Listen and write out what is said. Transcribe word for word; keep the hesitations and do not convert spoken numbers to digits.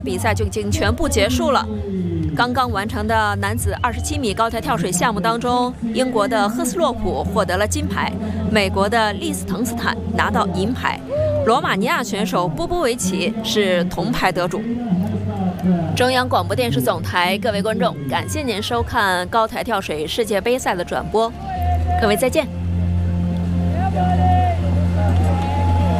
比赛就已经全部结束了。刚刚完成的男子二十七米高台跳水项目当中，英国的赫斯洛普获得了金牌，美国的利斯滕斯坦拿到银牌，罗马尼亚选手波波维奇是铜牌得主。中央广播电视总台，各位观众，感谢您收看高台跳水世界杯赛的转播，各位再见。